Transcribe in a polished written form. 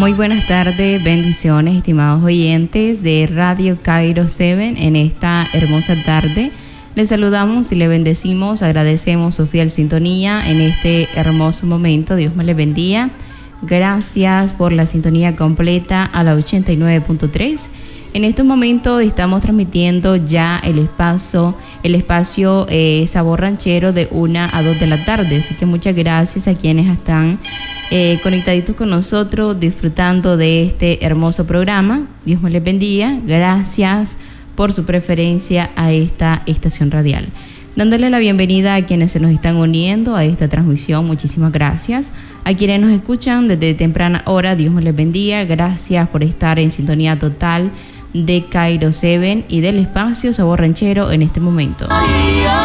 Muy buenas tardes, bendiciones, estimados oyentes de Radio Cairo 7 en esta hermosa tarde. Les saludamos y le bendecimos, agradecemos su fiel sintonía en este hermoso momento. Dios me le bendiga. Gracias por la sintonía completa a la 89.3. En este momento estamos transmitiendo ya el espacio Sabor Ranchero de 1 a 2 de la tarde. Así que muchas gracias a quienes están conectaditos con nosotros, disfrutando de este hermoso programa. Dios me les bendiga. Gracias por su preferencia a esta estación radial. Dándole la bienvenida a quienes se nos están uniendo a esta transmisión, muchísimas gracias. A quienes nos escuchan desde temprana hora, Dios me les bendiga. Gracias por estar en sintonía total de Cairo 7 y del espacio Sabor Ranchero en este momento.